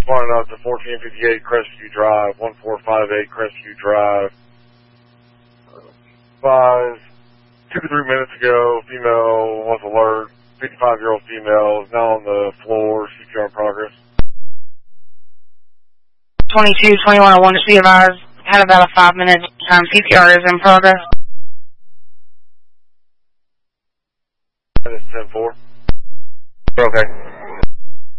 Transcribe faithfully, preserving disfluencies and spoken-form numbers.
responding out to fourteen fifty-eight Crestview Drive, one four five eight Crestview Drive. Five, two to three minutes ago, female was alert. fifty-five-year-old female is now on the floor, C P R in progress. twenty-two twenty-one oh one to be advised. Had about a five-minute time. C P R is in progress. That is ten four. Okay.